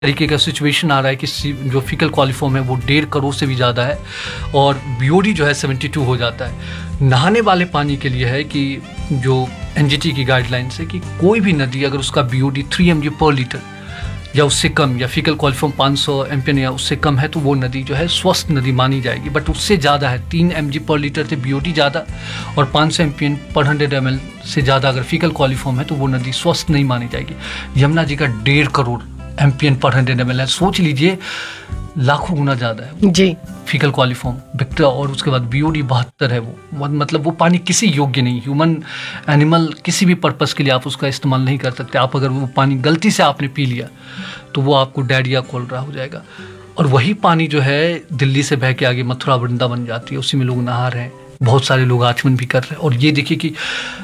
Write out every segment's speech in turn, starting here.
तरीके का सिचुएशन आ रहा है कि जो फीकल कॉलिफॉर्म है वो 1.5 करोड़ से भी ज़्यादा है और बीओडी जो है 72 हो जाता है। नहाने वाले पानी के लिए है कि जो एनजीटी की गाइडलाइंस है कि कोई भी नदी अगर उसका बीओडी 3 mg पर लीटर या उससे कम या फीकल कॉलिफॉर्म 500 एमपीएन या उससे कम है तो वो नदी जो है स्वस्थ नदी मानी जाएगी। बट उससे ज़्यादा है 3 mg पर लीटर से बीओडी ज़्यादा और 500 एमपीएन पर 100 ml से ज़्यादा अगर फीकल कॉलिफॉर्म है तो वो नदी स्वस्थ नहीं मानी जाएगी। यमुना जी का 1.5 करोड़ एमपीएन पर 100 ml है। सोच लीजिए लाखों गुना ज़्यादा है जी फीकल कॉलिफॉर्म विक्टर, और उसके बाद बीओडी 72 है। वो मतलब वो पानी किसी योग्य नहीं, ह्यूमन एनिमल किसी भी पर्पस के लिए आप उसका इस्तेमाल नहीं कर सकते। आप अगर वो पानी गलती से आपने पी लिया तो वो आपको डायरिया कोलरा हो जाएगा। और वही पानी जो है दिल्ली से बह के आगे मथुरा वृंदावन जाती है, उसी में लोग नहा रहे हैं, बहुत सारे लोग आचमन भी कर रहे हैं। और ये देखिए कि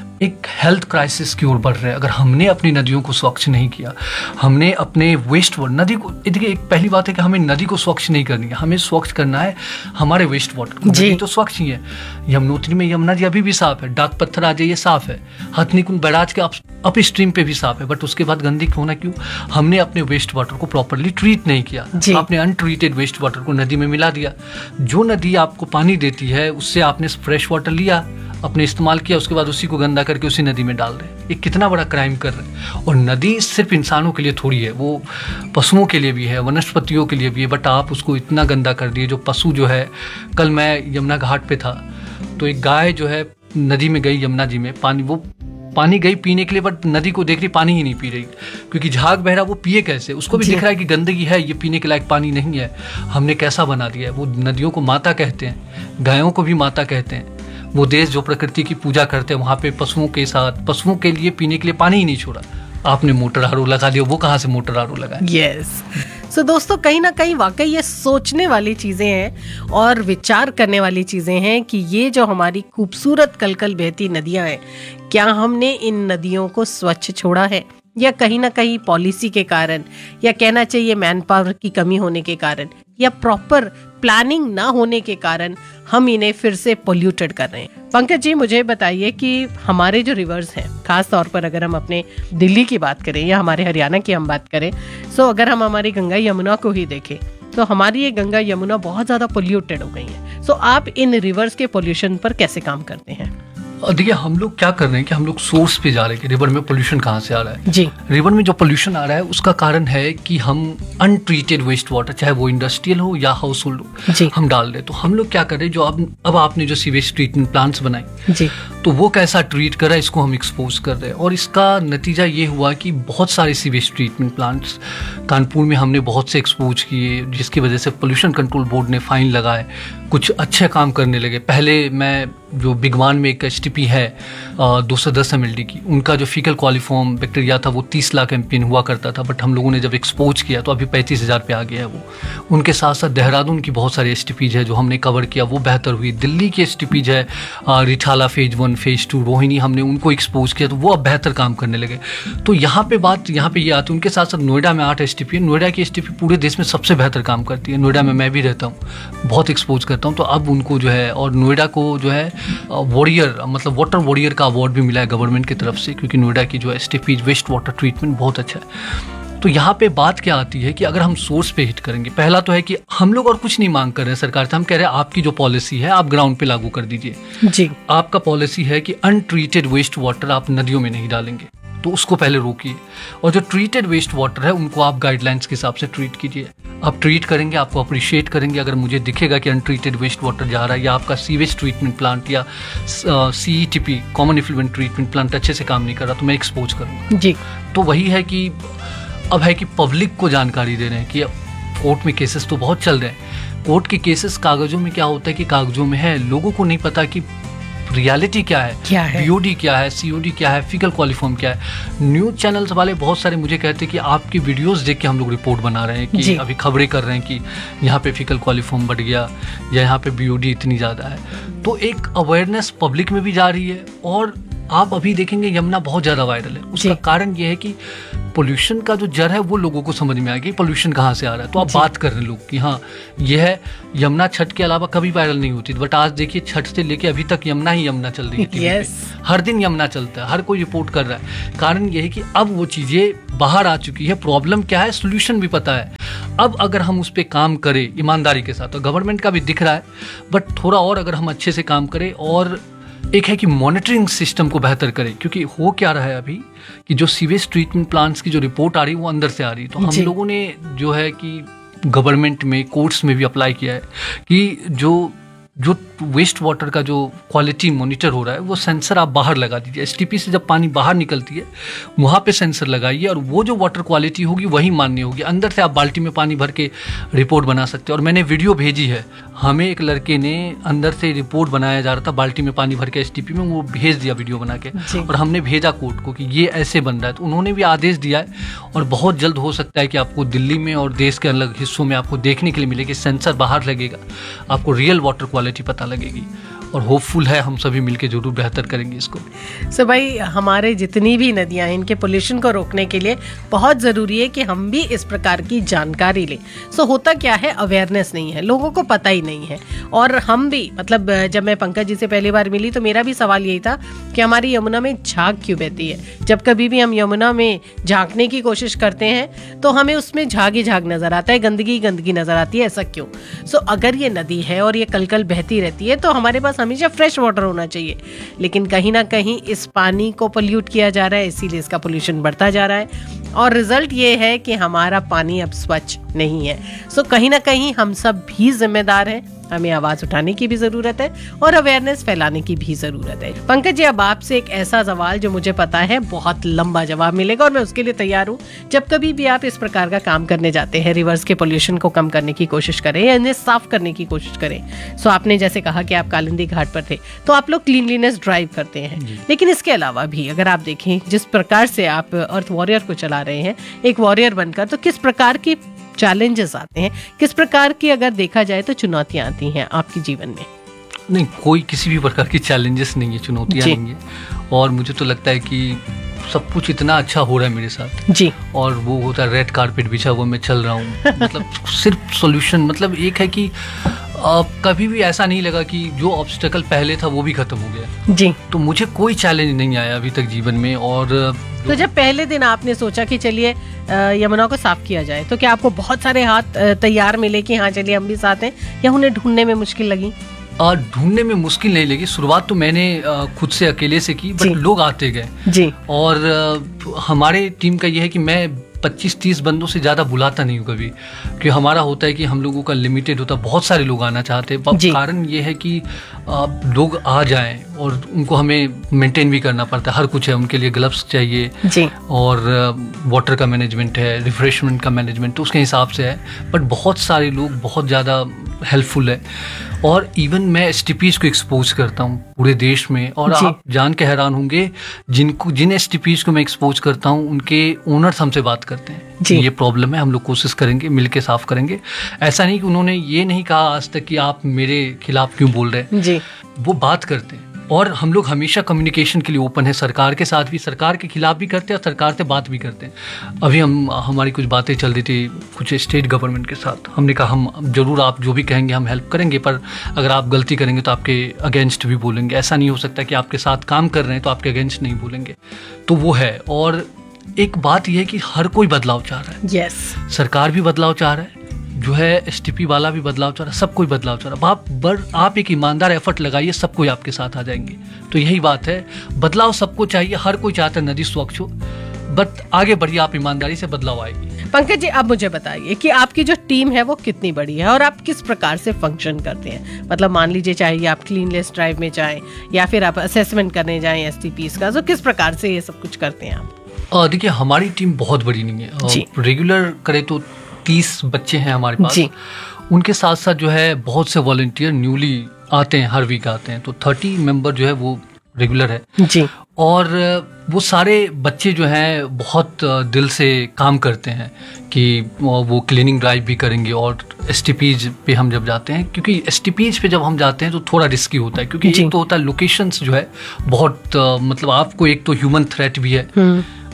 एक हेल्थ क्राइसिस की ओर बढ़ रहे हैं। अगर हमने अपनी नदियों को स्वच्छ नहीं किया, हमने अपने वेस्ट वाटर नदी को, देखिए एक पहली बात है कि हमें नदी को स्वच्छ नहीं करनी है, हमें स्वच्छ करना है हमारे वेस्ट वाटर को। नदी तो स्वच्छ ही है, यमुनोत्री में यमुना जी अभी भी साफ है, डाक पत्थर आ जाइए साफ है, हथनीकुंड बैराज के अप स्ट्रीम पे भी साफ है। बट उसके बाद गंदगी होना क्यों? हमने अपने वेस्ट वाटर को प्रॉपरली ट्रीट नहीं किया। आपने अनट्रीटेड वेस्ट वाटर को नदी में मिला दिया। जो नदी आपको पानी देती है उससे आपने फ्रेश वाटर लिया, अपने इस्तेमाल किया, उसके बाद उसी को गंदा करके उसी नदी में डाल रहे हैं। ये कितना बड़ा क्राइम कर रहे हैं। और नदी सिर्फ इंसानों के लिए थोड़ी है, वो पशुओं के लिए भी है, वनस्पतियों के लिए भी है। बट आप उसको इतना गंदा कर दिए। जो पशु जो है, कल मैं यमुना घाट पे था तो एक गाय जो है नदी में गई, यमुना जी में पानी गई पीने के लिए, बट नदी को देख रही पानी ही नहीं पी रही क्योंकि झाग बह रहा, वो पिए कैसे? उसको भी दिख रहा है कि गंदगी है, ये पीने के लायक पानी नहीं है। हमने कैसा बना दिया है। वो नदियों को माता कहते हैं, गायों को भी माता कहते हैं। वो देश जो प्रकृति की पूजा करते हैं वहाँ पे पशुओं के साथ, पशुओं के लिए पीने के लिए पानी ही नहीं छोड़ा। आपने मोटर आरो लगा दिया, वो कहाँ से मोटर आरो लगा? यस। सो दोस्तों, कहीं ना कहीं वाकई ये सोचने वाली चीज़ें हैं और विचार करने वाली चीज़ें हैं कि ये जो हमारी खूबसूरत कलकल बहती नदियाँ हैं, क्या हमने इन नदियों को स्वच्छ छोड़ा है या कहीं ना कहीं पॉलिसी के कारण, या कहना चाहिए मैन पावर की कमी होने के कारण, या प्रॉपर प्लानिंग ना होने के कारण हम इन्हें फिर से पोल्यूटेड कर रहे हैं। पंकज जी, मुझे बताइए कि हमारे जो रिवर्स हैं, खास तौर पर अगर हम अपने दिल्ली की बात करें या हमारे हरियाणा की हम बात करें, सो अगर हम हमारी गंगा यमुना को ही देखें तो हमारी ये गंगा यमुना बहुत ज़्यादा पोल्यूटेड हो गई है। सो आप इन रिवर्स के पोल्यूशन पर कैसे काम करते हैं? देखिए, हम लोग क्या कर रहे हैं कि हम लोग सोर्स पे जा रहे हैं कि रिवर में पोल्यूशन कहाँ से आ रहा है। जी, रिवर में जो पोल्यूशन आ रहा है उसका कारण है कि हम अनट्रीटेड वेस्ट वाटर, चाहे वो इंडस्ट्रियल हो या हाउस होल्ड हो, हम डाल रहे हैं। तो हम लोग क्या कर रहे हैं, जो अब आपने जो सीवेज ट्रीटमेंट प्लांट्स बनाए जी, तो वो कैसा ट्रीट कर रहा है, इसको हम एक्सपोज कर रहे हैं। और इसका नतीजा ये हुआ कि बहुत सारे सीवेज ट्रीटमेंट प्लांट्स कानपुर में हमने बहुत से एक्सपोज किए, जिसकी वजह से पोल्यूशन कंट्रोल बोर्ड ने फाइन लगाए, कुछ अच्छे काम करने लगे। पहले मैं जो बिगवान में एक एचटीपी है 210 ml की, उनका जो फीकल कॉलिफॉर्म बैक्टीरिया था वो 30 लाख एमपीएन हुआ करता था। बट हम लोगों ने जब एक्सपोज किया तो अभी 35,000 पे आ गया है वो। उनके साथ साथ देहरादून की बहुत सारी एचटीपीज है जो हमने कवर किया, वो बेहतर हुई। दिल्ली की एचटीपीज है रिठाला फेज 1 फेज 2 रोहिणी, हमने उनको एक्सपोज किया तो वो अब बेहतर काम करने लगे। तो यहाँ पे ये आती है। उनके साथ साथ नोएडा में 8 एचटीपी है। नोएडा की एचटीपी पूरे देश में सबसे बेहतर काम करती है। नोएडा में मैं भी रहता हूँ, बहुत एक्सपोज करता हूँ। तो अब उनको जो है, और नोएडा को जो है वॉरियर, मतलब वाटर वॉरियर का अवार्ड भी मिला है गवर्नमेंट की तरफ से, क्योंकि नोएडा की जो एसटीपी वेस्ट वाटर ट्रीटमेंट बहुत अच्छा है। तो यहाँ पे बात क्या आती है कि अगर हम सोर्स पे हिट करेंगे, पहला तो है कि हम लोग और कुछ नहीं मांग कर रहे हैं सरकार से, हम कह रहे हैं आपकी जो पॉलिसी है आप ग्राउंड पे लागू कर दीजिए। जी, आपका पॉलिसी है कि अनट्रीटेड वेस्ट वाटर आप नदियों में नहीं डालेंगे, तो उसको पहले रोकिए। और जो ट्रीटेड वेस्ट वाटर है उनको आप गाइडलाइंस के हिसाब से ट्रीट कीजिए। आप ट्रीट करेंगे, आपको अप्रिशिएट करेंगे। अगर मुझे दिखेगा कि अनट्रीटेड वेस्ट वाटर जा रहा है या आपका सीवेज ट्रीटमेंट प्लांट या CETP common effluent treatment plant अच्छे से काम नहीं कर रहा, तो मैं एक्सपोज करूँगा। जी, तो वही है कि अब है कि पब्लिक को जानकारी दे रहे हैं कि कोर्ट में केसेस तो बहुत चल रहे हैं। कोर्ट के केसेस कागजों में क्या होता है कि कागजों में है, लोगों को नहीं पता कि रियलिटी क्या है, बीओडी क्या है, सीओडी क्या है, फीकल कॉलिफॉर्म क्या है। न्यूज चैनल्स वाले बहुत सारे मुझे कहते हैं कि आपकी वीडियोस देख के हम लोग रिपोर्ट बना रहे हैं कि अभी खबरें कर रहे हैं कि यहाँ पे फीकल कॉलिफॉर्म बढ़ गया या यहाँ पे बीओडी इतनी ज़्यादा है। तो एक अवेयरनेस पब्लिक में भी जा रही है। और आप अभी देखेंगे यमुना बहुत ज़्यादा वायरल है। उसका कारण ये है कि पोल्यूशन का जो जड़ है वो लोगों को समझ में आ गया, पोल्यूशन कहाँ से आ रहा है। तो आप जी। बात कर रहे हैं लोग कि हाँ ये है, यमुना छठ के अलावा कभी वायरल नहीं होती, बट आज देखिए छठ से लेके अभी तक यमुना ही यमुना चल रही है TV पे। Yes. हर दिन यमुना चलता है, हर कोई रिपोर्ट कर रहा है। कारण ये है कि अब वो चीज़ें बाहर आ चुकी है, प्रॉब्लम क्या है, सोल्यूशन भी पता है। अब अगर हम उस पर काम करें ईमानदारी के साथ, तो गवर्नमेंट का भी दिख रहा है, बट थोड़ा और अगर हम अच्छे से काम करें, और एक है कि मॉनिटरिंग सिस्टम को बेहतर करें। क्योंकि हो क्या रहा है अभी कि जो सीवेज ट्रीटमेंट प्लांट्स की जो रिपोर्ट आ रही है वो अंदर से आ रही है। तो हम जी। लोगों ने जो है कि गवर्नमेंट में, कोर्ट्स में भी अप्लाई किया है कि जो वेस्ट वाटर का जो क्वालिटी मॉनिटर हो रहा है वो सेंसर आप बाहर लगा दीजिए। STP से जब पानी बाहर निकलती है वहाँ पे सेंसर लगाइए, और वो जो वाटर क्वालिटी होगी वही मान्य होगी। अंदर से आप बाल्टी में पानी भर के रिपोर्ट बना सकते हैं। और मैंने वीडियो भेजी है, हमें एक लड़के ने अंदर से रिपोर्ट बनाया जा रहा था बाल्टी में पानी भर के STP में, वो भेज दिया वीडियो बना के, जी। और हमने भेजा कोर्ट को कि ये ऐसे बन रहा है। तो उन्होंने भी आदेश दिया है, और बहुत जल्द हो सकता है कि आपको दिल्ली में और देश के अलग हिस्सों में आपको देखने के लिए मिलेगी, सेंसर बाहर लगेगा, आपको रियल वाटर क्वालिटी पता लगेगी। और होपफुल है हम सभी मिलके जरूर बेहतर करेंगे इसको। सो भाई, हमारे जितनी भी नदियां हैं इनके पोल्यूशन को रोकने के लिए बहुत ज़रूरी है कि हम भी इस प्रकार की जानकारी लें। सो होता क्या है, अवेयरनेस नहीं है, लोगों को पता ही नहीं है। और हम भी, मतलब जब मैं पंकज जी से पहली बार मिली तो मेरा भी सवाल यही था कि हमारी यमुना में झाग क्यों बहती है। जब कभी भी हम यमुना में झांकने की कोशिश करते हैं तो हमें उसमें झाग ही झाग नजर आता है, गंदगी गंदगी नजर आती है। ऐसा क्यों? सो अगर ये नदी है और ये कल कल बहती रहती है तो हमारे पास हमेशा फ्रेश वाटर होना चाहिए, लेकिन कहीं ना कहीं इस पानी को पोल्यूट किया जा रहा है, इसीलिए इसका पोल्यूशन बढ़ता जा रहा है, और रिजल्ट ये है कि हमारा पानी अब स्वच्छ नहीं है। सो कहीं ना कहीं हम सब भी जिम्मेदार हैं, हमें आवाज उठाने की भी जरूरत है और अवेयरनेस फैलाने की भी जरूरत है। पंकज जी, अब आपसे एक ऐसा सवाल जो मुझे पता है बहुत लंबा जवाब मिलेगा और मैं उसके लिए तैयार हूँ। जब कभी भी आप इस प्रकार का काम करने जाते हैं, रिवर्स के पोल्यूशन को कम करने की कोशिश करें या इन्हें साफ करने की कोशिश करें, सो आपने जैसे कहा कि आप कालिंदी घाट पर थे, तो आप लोग क्लीनलीनेस ड्राइव करते हैं, लेकिन इसके अलावा भी अगर आप देखें जिस प्रकार से आप अर्थ वॉरियर को चला रहे हैं एक वॉरियर बनकर, तो किस प्रकार की चैलेंजेस आते हैं, किस प्रकार की अगर देखा जाए तो चुनौतियां आती हैं आपके जीवन में? नहीं, कोई किसी भी प्रकार की चैलेंजेस नहीं है, चुनौतियां नहीं है। और मुझे तो लगता है कि सब कुछ इतना अच्छा हो रहा है मेरे साथ जी, और वो होता है रेड कारपेट बिछा हुआ मैं चल रहा हूँ। मतलब सिर्फ सॉल्यूशन, मतलब एक है कि कभी भी ऐसा नहीं लगा कि जो ऑब्स्टेकल पहले था वो भी खत्म हो गया। जी। तो मुझे कोई चैलेंज नहीं आया अभी तक जीवन में। और तो जब पहले दिन आपने सोचा कि चलिए यमुना को साफ किया जाए, तो क्या आपको बहुत सारे हाथ तैयार मिले कि हाँ चलिए हम भी साथ हैं, या उन्हें ढूंढने में मुश्किल लगी? ढूंढने में मुश्किल नहीं लगी। शुरुआत तो मैंने खुद से अकेले से की, बट लोग आते गए जी। और हमारे टीम का ये है कि मैं 25-30 बंदों से ज़्यादा बुलाता नहीं हूँ कभी, क्योंकि हमारा होता है कि हम लोगों का लिमिटेड होता है, बहुत सारे लोग आना चाहते हैं। कारण ये है कि लोग आ जाएं और उनको हमें मेंटेन भी करना पड़ता है, हर कुछ है उनके लिए, ग्लव्स चाहिए जी, और वाटर का मैनेजमेंट है, रिफ्रेशमेंट का मैनेजमेंट, तो उसके हिसाब से है। बट बहुत सारे लोग बहुत ज़्यादा हेल्पफुल है, और इवन मैं STPs को एक्सपोज करता हूँ पूरे देश में। और आप जान के हैरान होंगे, जिन STPs को मैं एक्सपोज करता हूँ उनके ओनर्स हमसे बात करते हैं कि ये प्रॉब्लम है, हम लोग कोशिश करेंगे, मिलके साफ करेंगे। ऐसा नहीं कि उन्होंने ये नहीं कहा आज तक कि आप मेरे खिलाफ क्यों बोल रहे हैं जी, वो बात करते हैं। और हम लोग हमेशा कम्युनिकेशन के लिए ओपन है, सरकार के साथ भी, सरकार के खिलाफ भी करते हैं और सरकार से बात भी करते हैं। अभी हमारी कुछ बातें चल रही थी कुछ स्टेट गवर्नमेंट के साथ, हमने कहा हम जरूर आप जो भी कहेंगे हम हेल्प करेंगे, पर अगर आप गलती करेंगे तो आपके अगेंस्ट भी बोलेंगे। ऐसा नहीं हो सकता कि आपके साथ काम कर रहे हैं तो आपके अगेंस्ट नहीं बोलेंगे। तो वो है। और एक बात यह है कि हर कोई बदलाव चाह रहा है। यस, सरकार भी बदलाव चाह रहा है, जो है STP वाला भी बदलाव चाह रहा है, सब कोई बदलाव चाह रहा है। आप एक ईमानदार एफर्ट लगाइए, सब कोई आपके साथ आ जाएंगे। तो यही बात है, बदलाव सबको चाहिए, हर कोई चाहता है नदी स्वच्छ हो, बट आगे बढ़िए, आप ईमानदारी से बदलाव आएगी। पंकज जी, अब मुझे बताइए कि आपकी जो टीम है वो कितनी बड़ी है और आप किस प्रकार से फंक्शन करते हैं? मतलब मान लीजिए चाहे आप क्लीननेस ड्राइव में जाएं या फिर आप असेसमेंट करने जाएं STPs का, तो किस प्रकार से ये सब कुछ करते हैं आप? देखिए, हमारी टीम बहुत बड़ी नहीं है। रेगुलर करे तो 30 बच्चे हैं हमारे पास जी। उनके साथ साथ जो है बहुत से वॉलंटियर न्यूली आते हैं, हर वीक आते हैं, तो 30 मेंबर जो है वो रेगुलर है जी। और वो सारे बच्चे जो हैं बहुत दिल से काम करते हैं कि वो क्लीनिंग ड्राइव भी करेंगे। और STPs पे हम जब जाते हैं, क्योंकि STPs पे जब हम जाते हैं तो थोड़ा रिस्की होता है, क्योंकि एक तो होता है लोकेशंस जो है बहुत मतलब आपको एक तो ह्यूमन थ्रेट भी है,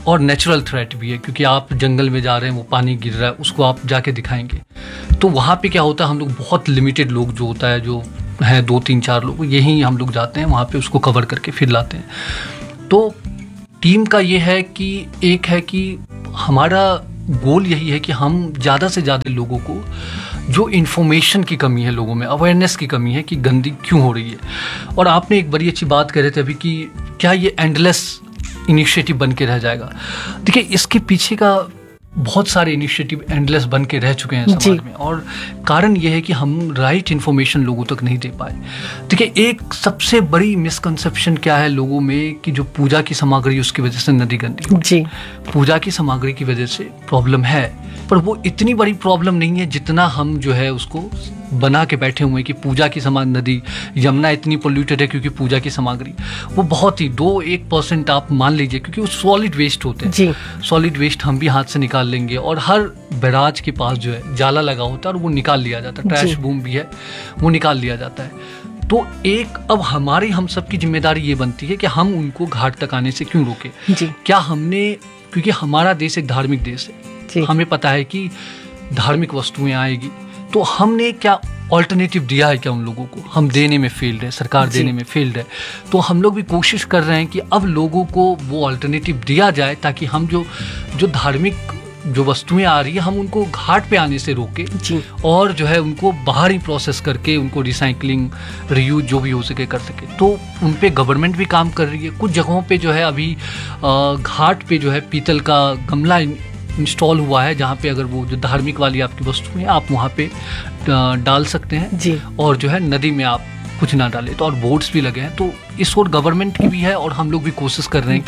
और नेचुरल थ्रेट भी है, क्योंकि आप जंगल में जा रहे हैं, वो पानी गिर रहा है, उसको आप जाके दिखाएंगे। तो वहाँ पे क्या होता है, हम लोग बहुत लिमिटेड लोग जो होता है, जो है 2-3-4 लोग, यही हम लोग जाते हैं वहाँ पे, उसको कवर करके फिर लाते हैं। तो टीम का ये है कि एक है कि हमारा गोल यही है कि हम ज़्यादा से ज़्यादा लोगों को, जो इन्फॉर्मेशन की कमी है लोगों में, अवेयरनेस की कमी है कि गंदगी क्यों हो रही है। और आपने एक बड़ी अच्छी बात कह रहे थे अभी कि क्या ये एंडलेस इनिशिएटिव बन के रह जाएगा। देखिए, इसके पीछे का बहुत सारे इनिशिएटिव एंडलेस बन के रह चुके हैं समाज में, और कारण ये है कि हम राइट इन्फॉर्मेशन लोगों तक नहीं दे पाए। देखिए, एक सबसे बड़ी मिसकंसेप्शन क्या है लोगों में कि जो पूजा की सामग्री, उसकी वजह से नदी गंदी जी। पूजा की सामग्री की वजह से प्रॉब्लम है, पर वो इतनी बड़ी प्रॉब्लम नहीं है जितना हम जो है उसको बना के बैठे हुए हैं कि पूजा की नदी यमुना इतनी पोल्यूटेड है क्योंकि पूजा की सामग्री। वो बहुत ही 2-1% आप मान लीजिए, क्योंकि वो सॉलिड वेस्ट होते हैं। सॉलिड वेस्ट हम भी हाथ से निकाल लेंगे, और हर बैराज के पास जो है जाला लगा होता है और वो निकाल लिया जाता है। ट्रैश बूम भी है, वो निकाल लिया जाता है। तो एक अब हमारी, हम सबकी जिम्मेदारी ये बनती है कि हम उनको घाट तक आने से क्यों रोके। क्या हमने, क्योंकि हमारा देश एक धार्मिक देश है, हमें पता है कि धार्मिक वस्तुएं आएगी, तो हमने क्या ऑल्टरनेटिव दिया है क्या उन लोगों को? हम देने में फेल्ड है, सरकार देने में फेल्ड है। तो हम लोग भी कोशिश कर रहे हैं कि अब लोगों को वो ऑल्टरनेटिव दिया जाए, ताकि हम जो धार्मिक जो वस्तुएं आ रही है, हम उनको घाट पे आने से रोके, और जो है उनको बाहर ही प्रोसेस करके उनको रिसाइकलिंग, रीयूज जो भी हो सके कर सके। तो उन पे गवर्नमेंट भी काम कर रही है। कुछ जगहों पे जो है अभी घाट पे जो है पीतल का गमला इंस्टॉल हुआ है, जहाँ पे अगर वो जो धार्मिक वाली आपकी वस्तु है आप वहाँ पे डाल सकते हैं, और जो है नदी में आप कुछ ना डालें। तो और बोर्ड्स भी लगे हैं, तो इस ओर गवर्नमेंट की भी है, और हम लोग भी कोशिश कर रहे हैं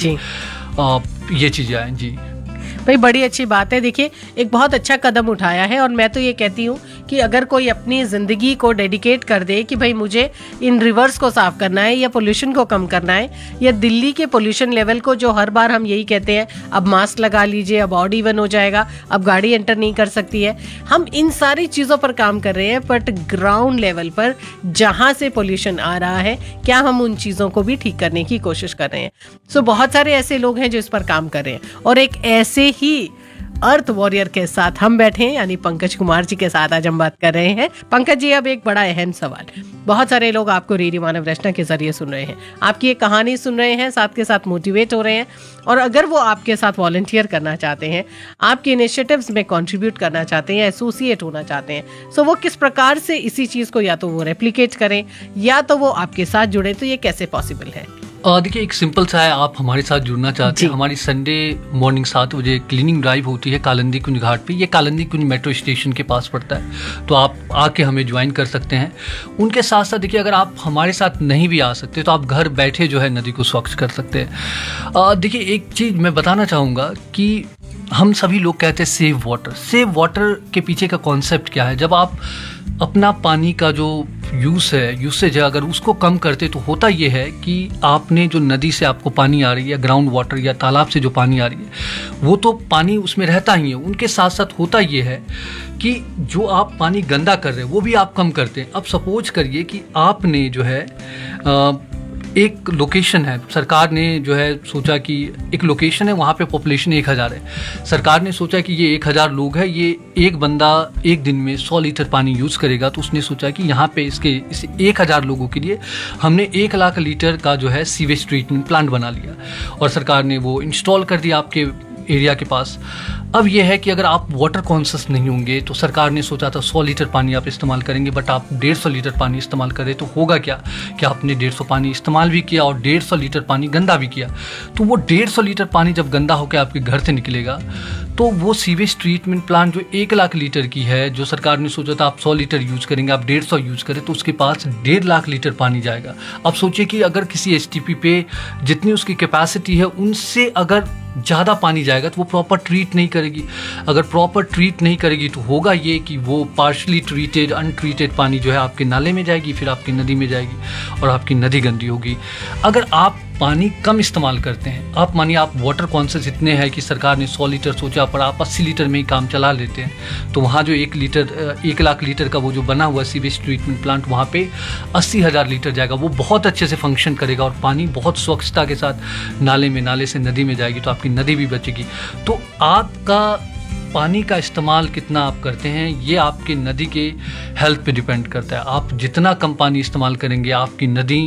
कि ये चीज़ें आएँ। जी भाई, बड़ी अच्छी बात है। देखिए, एक बहुत अच्छा कदम उठाया है, और मैं तो ये कहती हूँ कि अगर कोई अपनी ज़िंदगी को डेडिकेट कर दे कि भाई मुझे इन रिवर्स को साफ़ करना है, या पोल्यूशन को कम करना है, या दिल्ली के पोल्यूशन लेवल को, जो हर बार हम यही कहते हैं अब मास्क लगा लीजिए, अब ऑड इवन हो जाएगा, अब गाड़ी एंटर नहीं कर सकती है, हम इन सारी चीज़ों पर काम कर रहे हैं, बट ग्राउंड लेवल पर जहाँ से पोल्यूशन आ रहा है, क्या हम उन चीज़ों को भी ठीक करने की कोशिश कर रहे हैं? सो बहुत सारे ऐसे लोग हैं जो इस पर काम कर रहे हैं, और एक ऐसे ही अर्थ वॉरियर के साथ हम बैठे हैं, यानी पंकज कुमार जी के साथ आज हम बात कर रहे हैं। पंकज जी, अब एक बड़ा अहम सवाल, बहुत सारे लोग आपको रेडियो मानव रचना के जरिए सुन रहे हैं, आपकी एक कहानी सुन रहे हैं, साथ के साथ मोटिवेट हो रहे हैं, और अगर वो आपके साथ वॉलंटियर करना चाहते हैं, आपके इनिशिएटिव्स में कंट्रीब्यूट करना चाहते हैं, एसोसिएट होना चाहते हैं, सो वो किस प्रकार से इसी चीज़ को या तो वो रेप्लिकेट करें, या तो वो आपके साथ जुड़े, तो ये कैसे पॉसिबल है? देखिए, एक सिंपल सा है, आप हमारे साथ जुड़ना चाहते हैं, हमारी संडे मॉर्निंग 7 बजे क्लीनिंग ड्राइव होती है कालिंदी कुंज घाट पे। ये कालिंदी कुंज मेट्रो स्टेशन के पास पड़ता है, तो आप आके हमें ज्वाइन कर सकते हैं। उनके साथ साथ देखिए, अगर आप हमारे साथ नहीं भी आ सकते तो आप घर बैठे जो है नदी को स्वच्छ कर सकते हैं। देखिए, एक चीज़ मैं बताना चाहूँगा कि हम सभी लोग कहते हैं सेव वाटर। सेव वाटर के पीछे का कॉन्सेप्ट क्या है? जब आप अपना पानी का जो यूसेज है, अगर उसको कम करते तो होता ये है कि आपने जो नदी से आपको पानी आ रही है, ग्राउंड वाटर या तालाब से जो पानी आ रही है, वो तो पानी उसमें रहता ही है। उनके साथ साथ होता ये है कि जो आप पानी गंदा कर रहे हैं वो भी आप कम करते हैं। अब सपोज करिए कि आपने जो है एक लोकेशन है, सरकार ने जो है सोचा कि एक लोकेशन है, वहाँ पे पॉपुलेशन 1000 है। सरकार ने सोचा कि ये 1000 लोग हैं, ये एक बंदा एक दिन में 100 लीटर पानी यूज़ करेगा, तो उसने सोचा कि यहाँ पे इस 1000 लोगों के लिए हमने 1 लाख लीटर का जो है सीवेज ट्रीटमेंट प्लांट बना लिया, और सरकार ने वो इंस्टॉल कर दिया आपके एरिया के पास। अब यह है कि अगर आप वाटर कॉन्शियस नहीं होंगे, तो सरकार ने सोचा था 100 लीटर पानी आप इस्तेमाल करेंगे, बट आप 150 लीटर पानी इस्तेमाल करें, तो होगा क्या कि आपने 150 पानी इस्तेमाल भी किया और 150 लीटर पानी गंदा भी किया। तो वो 150 लीटर पानी जब गंदा होकर आपके घर से निकलेगा, तो वो सीवेज ट्रीटमेंट प्लांट जो 1 लाख लीटर की है, जो सरकार ने सोचा था आप 100 लीटर यूज़ करेंगे, आप 150 यूज़ करें, तो उसके पास 1.5 लाख लीटर पानी जाएगा। अब सोचिए कि अगर किसी STP पे जितनी उसकी कैपेसिटी है उनसे अगर ज़्यादा पानी जाएगा, तो वो प्रॉपर ट्रीट नहीं करेगी। अगर प्रॉपर ट्रीट नहीं करेगी तो होगा ये कि वो पार्शली ट्रीटेड, अनट्रीटेड पानी जो है आपके नाले में जाएगी, फिर आपकी नदी में जाएगी, और आपकी नदी गंदी होगी। अगर आप पानी कम इस्तेमाल करते हैं। आप मानिए आप वाटर कॉन्शियस इतने हैं कि सरकार ने 100 लीटर सोचा पर आप 80 लीटर में ही काम चला लेते हैं, तो वहाँ जो 1 लाख लीटर का वो जो बना हुआ सीवेज ट्रीटमेंट प्लांट, वहाँ पे 80,000 लीटर जाएगा, वो बहुत अच्छे से फंक्शन करेगा और पानी बहुत स्वच्छता के साथ नाले से नदी में जाएगी, तो आपकी नदी भी बचेगी। तो आपका पानी का इस्तेमाल कितना आप करते हैं ये आपके नदी के हेल्थ पे डिपेंड करता है। आप जितना कम पानी इस्तेमाल करेंगे, आपकी नदी,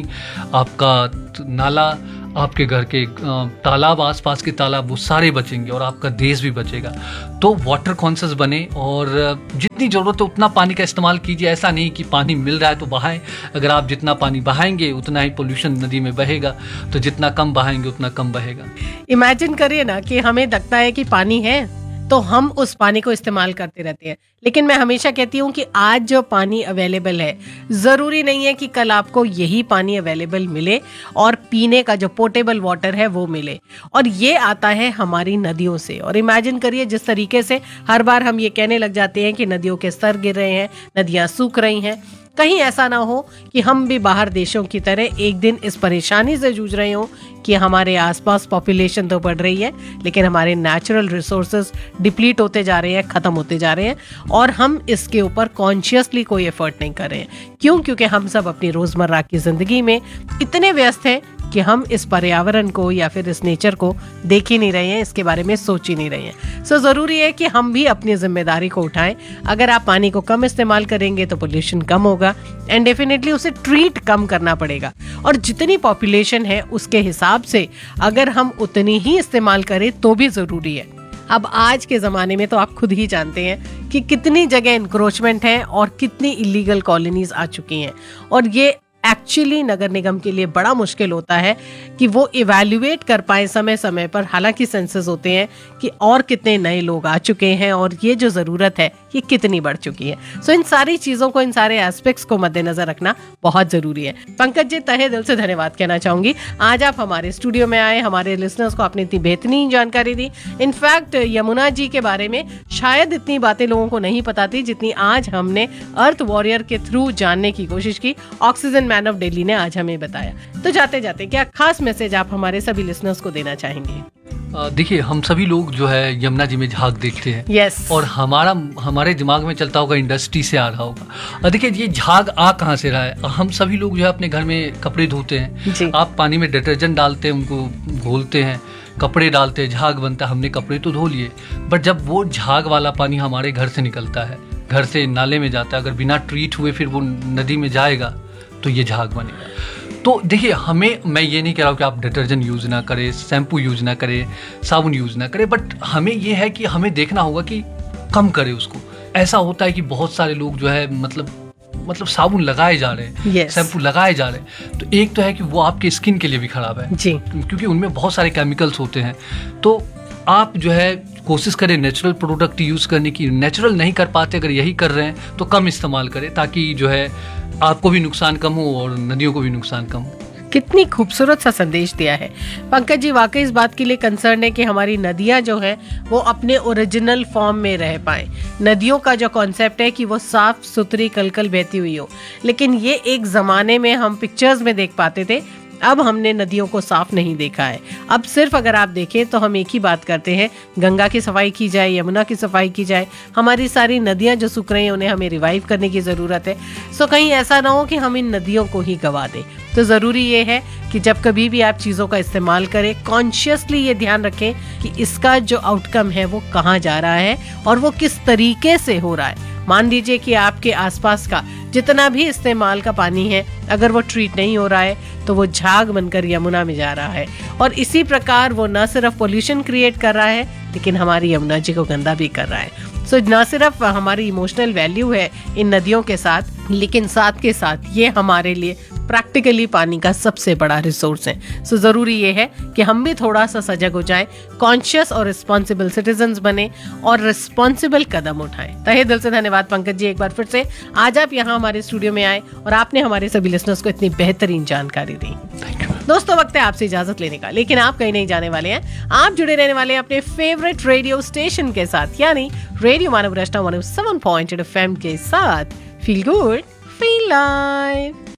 आपका नाला, आपके घर के तालाब, आसपास के तालाब, वो सारे बचेंगे और आपका देश भी बचेगा। तो वाटर कॉन्शियस बने और जितनी ज़रूरत है उतना पानी का इस्तेमाल कीजिए। ऐसा नहीं कि पानी मिल रहा है तो बहाएं। अगर आप जितना पानी बहाएंगे उतना ही पोल्यूशन नदी में बहेगा, तो जितना कम बहाएंगे उतना कम बहेगा। इमेजिन करिए ना कि हमें लगता है कि पानी है तो हम उस पानी को इस्तेमाल करते रहते हैं, लेकिन मैं हमेशा कहती हूँ कि आज जो पानी अवेलेबल है, ज़रूरी नहीं है कि कल आपको यही पानी अवेलेबल मिले और पीने का जो पोर्टेबल वाटर है वो मिले। और ये आता है हमारी नदियों से। और इमेजिन करिए जिस तरीके से हर बार हम ये कहने लग जाते हैं कि नदियों के स्तर गिर रहे हैं, नदियाँ सूख रही हैं, कहीं ऐसा ना हो कि हम भी बाहर देशों की तरह एक दिन इस परेशानी से जूझ रहे हो कि हमारे आसपास पॉपुलेशन तो बढ़ रही है लेकिन हमारे नेचुरल रिसोर्सेज डिप्लीट होते जा रहे हैं, खत्म होते जा रहे हैं और हम इसके ऊपर कॉन्शियसली कोई एफर्ट नहीं कर रहे हैं। क्यों? क्योंकि हम सब अपनी रोजमर्रा की जिंदगी में इतने व्यस्त हैं कि हम इस पर्यावरण को या फिर इस नेचर को देख ही नहीं रहे हैं, इसके बारे में सोच ही नहीं रहे हैं। सो जरूरी है कि हम भी अपनी जिम्मेदारी को उठाएं। अगर आप पानी को कम इस्तेमाल करेंगे तो पोल्यूशन कम होगा एंड डेफिनेटली उसे ट्रीट कम करना पड़ेगा। और जितनी पॉपुलेशन है उसके हिसाब से अगर हम उतनी ही इस्तेमाल करें तो भी जरूरी है। अब आज के ज़माने में तो आप खुद ही जानते हैं कि कितनी जगह इंक्रोचमेंट है और कितनी इलीगल कॉलोनीज आ चुकी हैं। और ये एक्चुअली नगर निगम के लिए बड़ा मुश्किल होता है कि वो इवैल्यूएट कर पाए समय समय पर। हालांकि सेंसस होते हैं कि और कितने नए लोग आ चुके हैं और ये जो ज़रूरत है ये कितनी बढ़ चुकी है। सो इन सारी चीज़ों को, इन सारे एस्पेक्ट्स को मद्देनजर रखना बहुत ज़रूरी है। पंकज जी, तहे दिल से धन्यवाद कहना चाहूँगी। आज आप हमारे स्टूडियो में आए, हमारे लिसनर्स को आपने इतनी बेहतरीन जानकारी दी। इनफैक्ट यमुना जी के बारे में शायद इतनी बातें लोगों को नहीं पता थी जितनी आज हमने अर्थ वॉरियर के थ्रू जानने की कोशिश की। ऑक्सीजन मैन ऑफ दिल्ली ने आज हमें बताया। तो जाते जाते क्या खास मैसेज आप हमारे सभी लिसनर्स को देना चाहेंगे? देखिए, हम सभी लोग जो है यमुना जी में झाग देखते हैं। yes. और हमारे दिमाग में चलता होगा इंडस्ट्री से आ रहा होगा। देखिए, ये झाग आ कहाँ से रहा है? हम सभी लोग जो है अपने घर में कपड़े धोते हैं, आप पानी में डिटर्जेंट डालते हैं, उनको घोलते हैं, कपड़े डालते हैं, झाग बनता है। हमने कपड़े तो धो लिए, बट जब वो झाग वाला पानी हमारे घर से निकलता है, घर से नाले में जाता है, अगर बिना ट्रीट हुए फिर वो नदी में जाएगा तो ये झाग बनेगा। तो देखिए, मैं ये नहीं कह रहा हूँ कि आप डिटर्जेंट यूज़ ना करें, शैम्पू यूज़ ना करें, साबुन यूज़ ना करें, बट हमें ये है कि हमें देखना होगा कि कम करें उसको। ऐसा होता है कि बहुत सारे लोग जो है मतलब साबुन लगाए जा रहे हैं, yes. शैम्पू लगाए जा रहे हैं। तो एक तो है कि वो आपके स्किन के लिए भी खराब है जी, क्योंकि उनमें बहुत सारे केमिकल्स होते हैं। तो आप जो है कोशिश करें नेचुरल प्रोडक्ट यूज़ करने की। नेचुरल नहीं कर पाते, अगर यही कर रहे हैं तो कम इस्तेमाल करें, ताकि जो है आपको भी नुकसान कम हो और नदियों को भी नुकसान कम हो। कितनी खूबसूरत सा संदेश दिया है पंकज जी। वाकई इस बात के लिए कंसर्न है कि हमारी नदियां जो हैं वो अपने ओरिजिनल फॉर्म में रह पाए। नदियों का जो कॉन्सेप्ट है कि वो साफ सुथरी कलकल बहती हुई हो, लेकिन ये एक ज़माने में हम पिक्चर्स में देख पाते थे, अब हमने नदियों को साफ नहीं देखा है। अब सिर्फ अगर आप देखें तो हम एक ही बात करते हैं, गंगा की सफाई की जाए, यमुना की सफाई की जाए। हमारी सारी नदियां जो सूख रही हैं उन्हें हमें रिवाइव करने की ज़रूरत है। सो कहीं ऐसा ना हो कि हम इन नदियों को ही गवा दें। तो ज़रूरी ये है कि जब कभी भी आप चीज़ों का इस्तेमाल करें, कॉन्शियसली ये ध्यान रखें कि इसका जो आउटकम है वो कहाँ जा रहा है और वो किस तरीके से हो रहा है। मान लीजिए कि आपके आसपास का जितना भी इस्तेमाल का पानी है, अगर वो ट्रीट नहीं हो रहा है तो वो झाग बनकर यमुना में जा रहा है और इसी प्रकार वो न सिर्फ पोल्यूशन क्रिएट कर रहा है लेकिन हमारी यमुना जी को गंदा भी कर रहा है। सो न सिर्फ हमारी इमोशनल वैल्यू है इन नदियों के साथ, लेकिन साथ के साथ ये हमारे लिए प्रैक्टिकली पानी का सबसे बड़ा रिसोर्स है। सो जरूरी ये है कि हम भी थोड़ा सा सजग हो जाएं, कॉन्शियस और रिस्पॉन्सिबल सिटीजन्स बने और रिस्पॉन्सिबल कदम उठाएं। तहे दिल से धन्यवाद पंकज जी एक बार फिर से। आज आप यहाँ हमारे स्टूडियो में आए और आपने हमारे सभी लिसनर्स को इतनी बेहतरीन जानकारी दी। दोस्तों, वक्त है आपसे इजाजत लेने का, लेकिन आप कहीं नहीं जाने वाले हैं। आप जुड़े रहने वाले हैं अपने फेवरेट रेडियो स्टेशन के साथ, यानी रेडियो मानव रचना 107.8 FM के साथ। Feel good, feel live.